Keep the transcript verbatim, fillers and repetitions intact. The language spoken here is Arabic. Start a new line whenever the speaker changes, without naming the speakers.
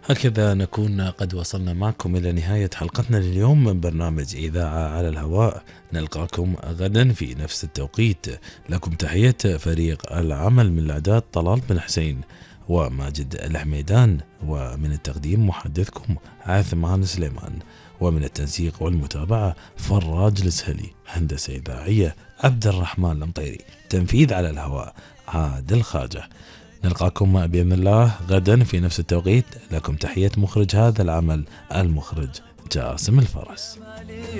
هكذا نكون قد وصلنا معكم إلى نهاية حلقتنا لليوم من برنامج إذاعة على الهواء. نلقاكم غدا في نفس التوقيت. لكم تحية فريق العمل من الإعداد طلال بن حسين وماجد الحميدان، ومن التقديم محدثكم عثمان سليمان، ومن التنسيق والمتابعة فراج السهلي، هندسة إذاعية عبد الرحمن المطيري، تنفيذ على الهواء عادل خاجة. نلقاكم بإذن الله غدا في نفس التوقيت. لكم تحية مخرج هذا العمل المخرج جاسم الفرس.